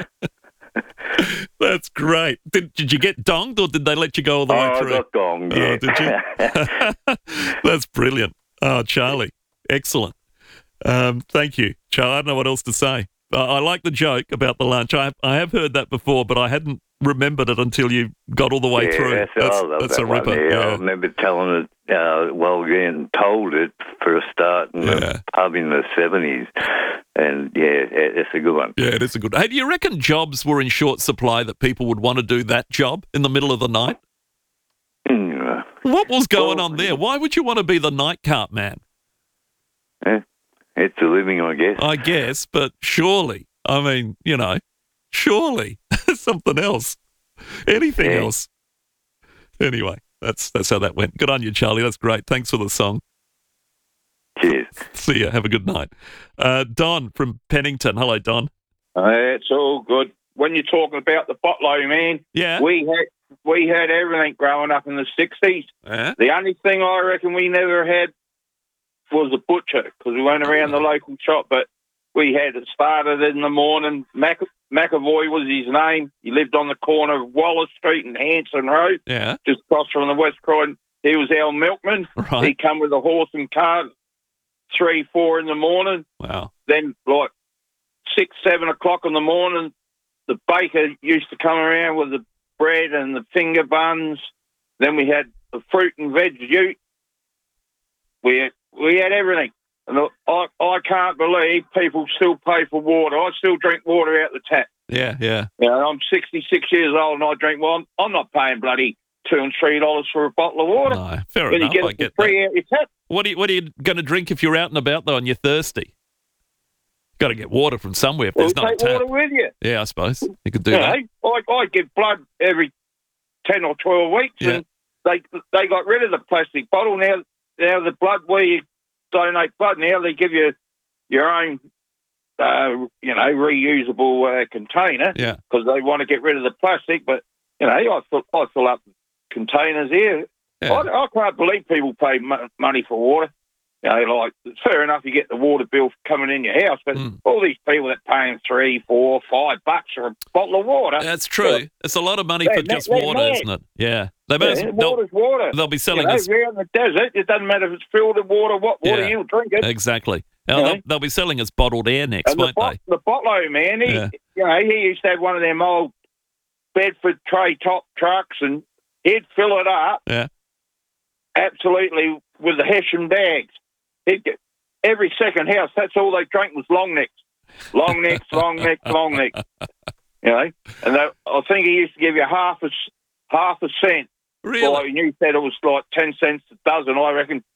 That's great. Did, did you get donged, or did they let you go all the Oh, way I through? got donged, Oh, yeah. did you? That's brilliant. Oh, Charlie, excellent. Um, thank you, Charlie. I don't know what else to say. Uh, I like the joke about the lunch. I have, I have heard that before, but I hadn't remembered it until you got all the way yeah, through. That's, That's, I love that's that a ripper. one. Yeah, I Yeah. remember telling it, uh, well, getting told it for a start in Yeah. the pub in the seventies. And, yeah, it, it's a good one. Yeah, it is a good. Hey, do you reckon jobs were in short supply that people would want to do that job in the middle of the night? Mm. What was going on there? Why would you want to be the night cart man? Yeah, it's a living, I guess. I guess, but surely, I mean, you know, surely something else, anything Yeah. else. Anyway, that's that's how that went. Good on you, Charlie. That's great. Thanks for the song. Cheers. See ya. Have a good night. Uh, Don from Pennington. Hello, Don. Uh, it's all good. When you're talking about the botlo, man, Yeah. we had we had everything growing up in the sixties. Yeah. The only thing I reckon we never had was a butcher because we went around the local shop, but we had it started in the morning. Mac- McAvoy was his name. He lived on the corner of Wallace Street and Hanson Road, Yeah. just across from the West Croydon. He was our milkman. Right. He come with a horse and cart, three, four in the morning. Wow. Then, like, six, seven o'clock in the morning, the baker used to come around with the bread and the finger buns. Then we had the fruit and veg ute. We had, we had everything. And I, I can't believe people still pay for water. I still drink water out the tap. Yeah, yeah. You know, I'm sixty-six years old and I drink water. I'm not paying bloody two and three dollars for a bottle of water. No, fair When enough. you get I it get for free out your tap. What are you, what are you going to drink if you're out and about, though, and you're thirsty? Got to get water from somewhere if Well, there's no take tap. water with you. Yeah, I suppose. You could do you that. know, I, I give blood every ten or twelve weeks, Yeah. and they they got rid of the plastic bottle. Now, now the blood where you donate blood, now they give you your own, uh, you know, reusable uh, container. Yeah. Because they want to get rid of the plastic, but you know, I fill, I fill up containers here. Yeah. I, I can't believe people pay mo- money for water. You know, like, it's fair enough you get the water bill coming in your house, but Mm. all these people that paying three, four, five bucks for a bottle of water. That's true. It's a lot of money They're for mad- just they're water, mad. isn't it? Yeah. They may Yeah, as- they'll, water's water. they'll be selling you know, us. We're in the desert. It doesn't matter if it's filled with water, what water Yeah. you drink it. Exactly. Now, You they'll, know? they'll be selling us bottled air next, And the, won't bot- they? the botlo, man, he, Yeah. you know, he used to have one of them old Bedford tray top trucks, and he'd fill it up Yeah. absolutely with the Hessian bags. He'd get, every second house, that's all they drank was long necks. Long necks, long necks, long necks. You know? And they, I think he used to give you half a, s- half a cent. Really? Like, and you said it was like ten cents a dozen. I reckon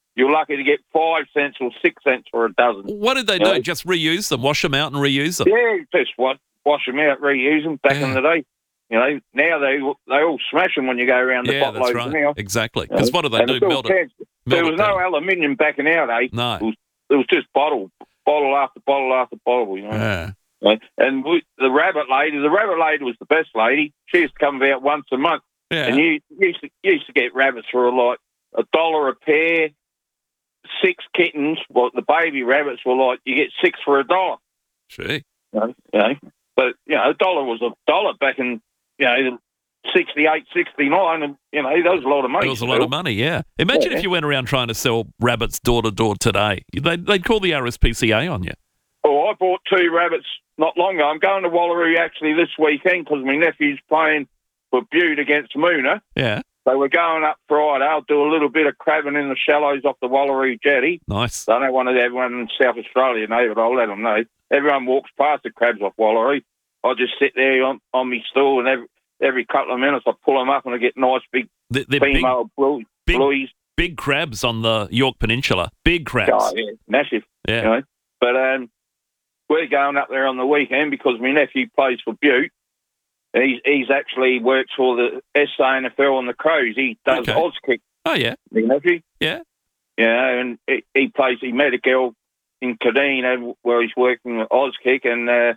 you're lucky to get five cents or six cents for a dozen. What did they You do? know? Just reuse them, wash them out and reuse them? Yeah, just what, wash them out, reuse them back in the day. You know, now they they all smash them when you go around the Yeah, that's bottloads right. now. Exactly. You know? Because what do they And do? it's all Melt it. cans. There melt was it no down. aluminium back in our day. No. It was, it was just bottle, bottle after bottle after bottle, you know. Yeah. Right? And we, the rabbit lady, the rabbit lady was the best lady. She used to come about once a month. Yeah. And you, you, used to, you used to get rabbits for like a dollar a pair, six kittens. Well, the baby rabbits were like, you get six for a dollar. Gee. You know, you know, but, you know, a dollar was a dollar back in, you know, sixty-eight, sixty-nine, and, you know, that was a lot of money. It was a lot of money, yeah. Imagine Yeah. if you went around trying to sell rabbits door to door today. They'd, they'd call the R S P C A on you. Oh, I bought two rabbits not long ago. I'm going to Wallaroo actually this weekend because my nephew's playing for Bude against Moona. Yeah. So we're going up Friday. I'll do a little bit of crabbing in the shallows off the Wallaroo jetty. Nice. I don't want everyone in South Australia to know, but I'll let them know. Everyone walks past the crabs off Wallaroo. I just sit there on, on my stool, and every, every couple of minutes I pull them up and I get nice big They're, they're big, female blue, big, blueies. big crabs on the York Peninsula. Big crabs. Oh, yeah, massive. Yeah. You know? But um, we're going up there on the weekend because my nephew plays for Bude. He's he's actually works for the S A N F L and the Crows. He does Okay. Auskick. Oh, yeah. My nephew. Yeah. Yeah, and he, he plays. He met a girl in Cadena where he's working at Auskick, and uh,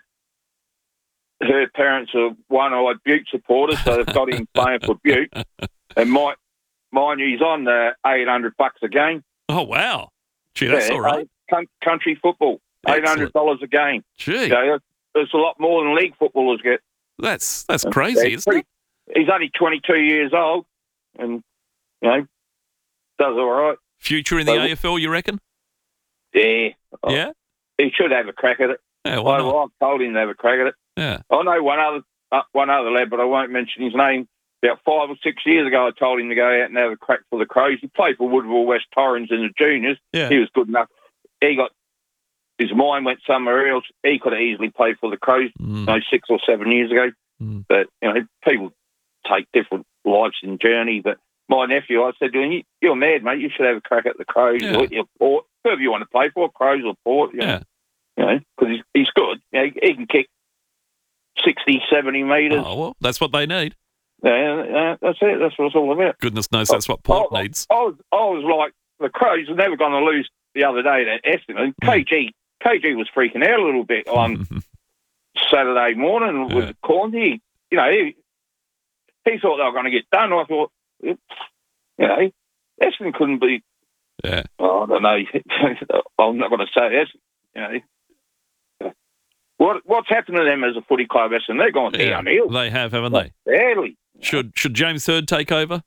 her parents are one-eyed Butte supporters, so they've got him playing for Butte. And my, mind you, he's on uh, eight hundred bucks a game. Oh, wow. Gee, that's Yeah, all right. coun- Country football, eight hundred dollars a game. Gee. So it's a lot more than league footballers get. That's that's Yeah, crazy, he's isn't it? pretty- He's only twenty-two years old, and you know, does all right. Future in the So- A F L, you reckon? Yeah, Yeah? he should have a crack at it. Yeah, why I, not? I've told him to have a crack at it. Yeah. I know one other uh, one other lad, but I won't mention his name. About five or six years ago, I told him to go out and have a crack for the Crows. He played for Woodville West Torrens in the juniors. Yeah. He was good enough. He got his mind went somewhere else. He could have easily played for the Crows, Mm. you know, six or seven years ago. Mm. But you know, people take different lives and journey. But my nephew, I said to him, "You- "You're mad, mate. You should have a crack at the Crows Yeah. or your Port, whoever you want to play for, Crows or Port." You know, Yeah. you know, because he's, he's good. You know, he, he can kick sixty, seventy metres. Oh, well, that's what they need. Yeah, yeah, that's it. That's what it's all about. Goodness knows that's what Port I, needs. I was, I was like, the Crows are never going to lose the other day at Essendon. K G, K G was freaking out a little bit on Saturday morning with Yeah. Corndy. You know, he, he thought they were going to get done. I thought, you know, Essendon couldn't be. Yeah. Oh, I don't know. I'm not going to say this. You know, what what's happened to them as a footy club, Essendon? They're gone Yeah, downhill. they have, haven't they? Barely. Should should James Hird take over?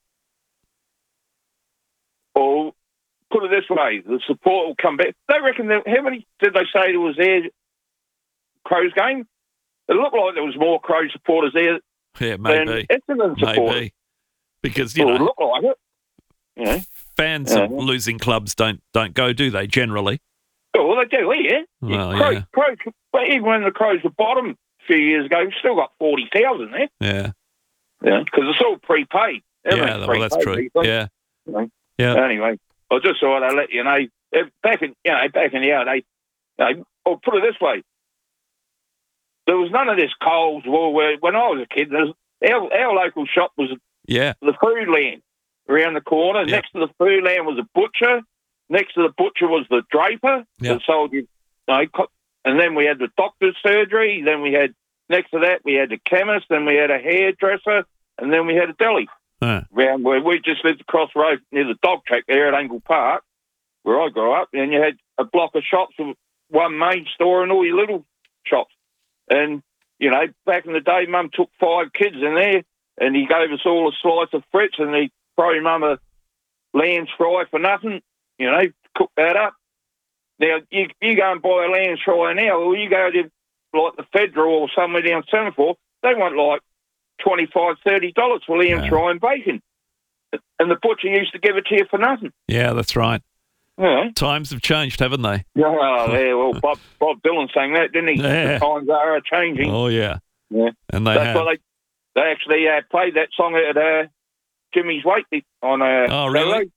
Or put it this way, the support will come back. They reckon that, how many did they say there was there Crows game? It looked like there was more Crows supporters there Yeah, than maybe. Essendon supporters. Maybe. Because, you Well, it know, looked like it. You know? fans Yeah. of losing clubs don't don't go, do they, generally? Oh, well, they do, yeah. Well, Crows, yeah. Crows, but even when the Crows were bottom a few years ago, we've still got forty thousand there. Yeah. Yeah, because it's all prepaid. Yeah, Everything's well, that's prepaid true. these days, Yeah. you know. Yeah. Anyway, I just thought I'd let you know. If back in, you know, back in the old days, you know, or put it this way, there was none of this Coles War. Where when I was a kid, there was, our our local shop was Yeah. the food land around the corner. Yeah. Next to the food land was a butcher. Next to the butcher was the draper Yeah. that sold you. you know, co- and then we had the doctor's surgery. Then we had next to that we had the chemist. Then we had a hairdresser, and then we had a deli. Huh. Round where we just lived across the road near the dog track there at Angle Park, where I grew up, and you had a block of shops with one main store and all your little shops. And, you know, back in the day, Mum took five kids in there, and he gave us all a slice of Fritz, and he threw Mum a lamb's fry for nothing, you know, cook that up. Now, you, you go and buy a lamb's fry now, or you go to, like, the Federal or somewhere down Semaphore, they want, like, twenty-five dollars, thirty dollars for lamb's Yeah. fry and bacon. And the butcher used to give it to you for nothing. Yeah, that's right. Yeah. Times have changed, haven't they? Yeah, yeah, well, Bob, Bob Dylan sang that, didn't he? Yeah. The times are changing. Oh, yeah. Yeah. And they That's have. why they, they actually uh, played that song at uh, Jimmy's Wake on uh, Oh, really? Saturday. Yeah.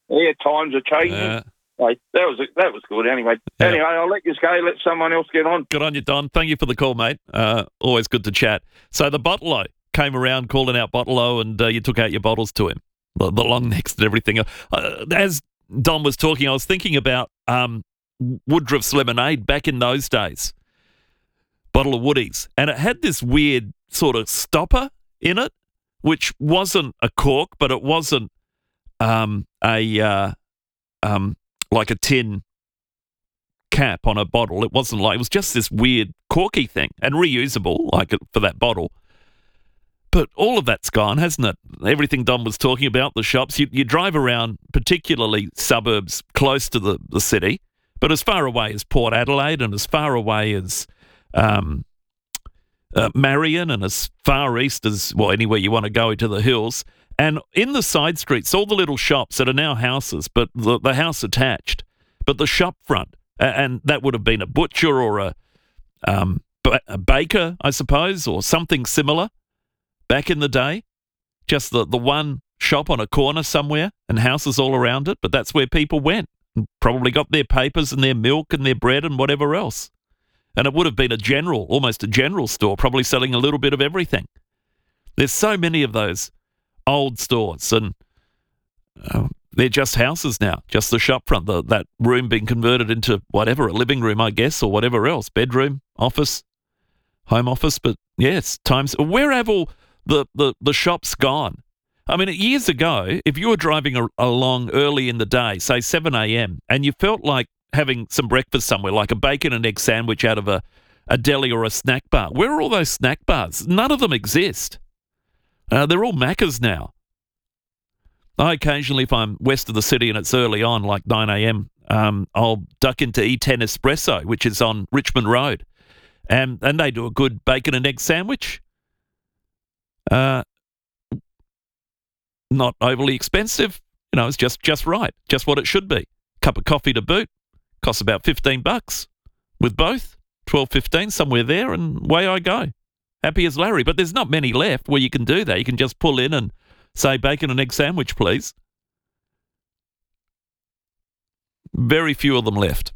Yeah, times are changing. Yeah. Like, that was that was good anyway. Yeah. Anyway, I'll let you go. Let someone else get on. Good on you, Don. Thank you for the call, mate. Uh, always good to chat. So the bottle-o came around calling out bottle-o, and uh, you took out your bottles to him, the, the long necks and everything. Uh, as Don was talking, I was thinking about um, Woodruff's lemonade back in those days. Bottle of Woodies. And it had this weird sort of stopper in it, which wasn't a cork, but it wasn't um, a uh, um, like a tin cap on a bottle. It wasn't like, it was just this weird corky thing and reusable, like for that bottle. But all of that's gone, hasn't it? Everything Don was talking about, the shops, you, you drive around, particularly suburbs close to the, the city, but as far away as Port Adelaide and as far away as um, uh, Marion and as far east as, well, anywhere you want to go into the hills. And in the side streets, all the little shops that are now houses, but the, the house attached, but the shop front, and that would have been a butcher or a, um, a baker, I suppose, or something similar. Back in the day, just the, the one shop on a corner somewhere and houses all around it, but that's where people went and probably got their papers and their milk and their bread and whatever else. And it would have been a general, almost a general store, probably selling a little bit of everything. There's so many of those old stores, and uh, they're just houses now, just the shop front, the, that room being converted into whatever, a living room, I guess, or whatever else, bedroom, office, home office. But yes, times, where have all the, the, the shops gone? I mean, years ago, if you were driving a, along early in the day, say seven a.m., and you felt like having some breakfast somewhere, like a bacon and egg sandwich out of a, a deli or a snack bar, where are all those snack bars? None of them exist. Uh, they're all Maccas now. I occasionally, if I'm west of the city and it's early on, like nine a.m., um, I'll duck into E ten Espresso, which is on Richmond Road, and and they do a good bacon and egg sandwich. Uh, not overly expensive, you know, it's just, just right, just what it should be. Cup of coffee to boot, costs about fifteen bucks with both, twelve, fifteen, somewhere there, and away I go. Happy as Larry. But there's not many left where you can do that. You can just pull in and say bacon and egg sandwich, please. Very few of them left.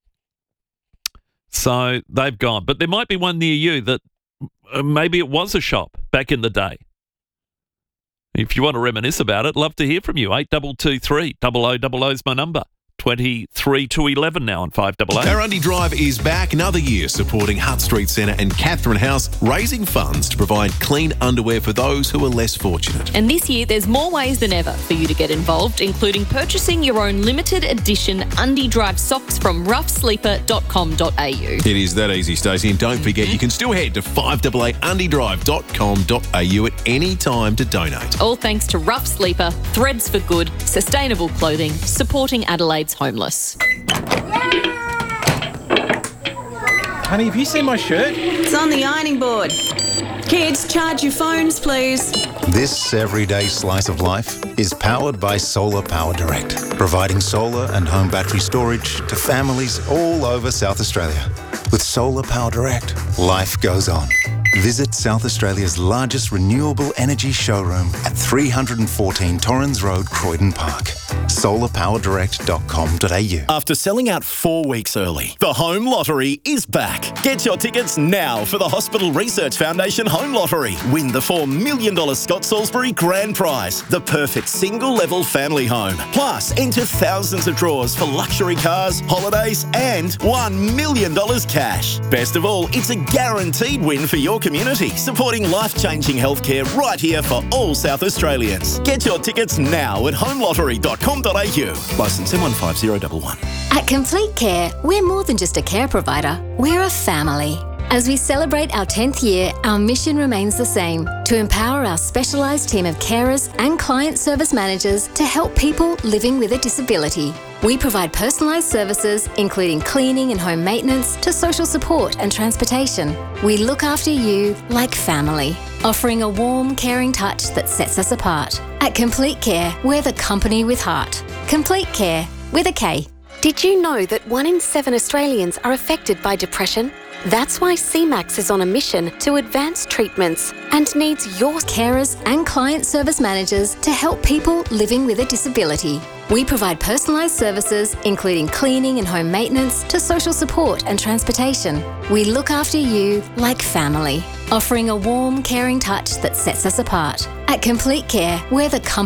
So they've gone. But there might be one near you that uh, maybe it was a shop back in the day. If you want to reminisce about it, love to hear from you. eight two two three, double oh double oh is my number. twenty-three to eleven now on five double A. Our Undy Drive is back another year supporting Hutt Street Centre and Catherine House, raising funds to provide clean underwear for those who are less fortunate. And this year, there's more ways than ever for you to get involved, including purchasing your own limited edition Undy Drive socks from rough sleeper dot com dot a u. It is that easy, Stacey. And don't forget, you can still head to five double A undy drive dot com dot a u at any time to donate. All thanks to Rough Sleeper, Threads for Good, sustainable clothing, supporting Adelaide's homeless. Honey, have you seen my shirt? It's on the ironing board. Kids, charge your phones, please. This everyday slice of life is powered by Solar Power Direct, providing solar and home battery storage to families all over South Australia. With Solar Power Direct, life goes on. Visit South Australia's largest renewable energy showroom at three fourteen Torrens Road, Croydon Park. solar power direct dot com dot a u. After selling out four weeks early, the Home Lottery is back. Get your tickets now for the Hospital Research Foundation Home Lottery. Win the four million dollars Scott Salisbury Grand Prize, the perfect single-level family home. Plus, enter thousands of draws for luxury cars, holidays, and one million dollars cash. Best of all, it's a guaranteed win for your community, supporting life-changing healthcare right here for all South Australians. Get your tickets now at home lottery dot com dot a u. Licence M one five zero one one. At Complete Care, we're more than just a care provider, we're a family. As we celebrate our tenth year, our mission remains the same, to empower our specialised team of carers and client service managers to help people living with a disability. We provide personalised services, including cleaning and home maintenance, to social support and transportation. We look after you like family, offering a warm, caring touch that sets us apart. At Complete Care, we're the company with heart. Complete Care, with a K. Did you know that one in seven Australians are affected by depression? That's why C MAX is on a mission to advance treatments and needs your carers and client service managers to help people living with a disability. We provide personalised services, including cleaning and home maintenance, to social support and transportation. We look after you like family, offering a warm, caring touch that sets us apart. At Complete Care, we're the company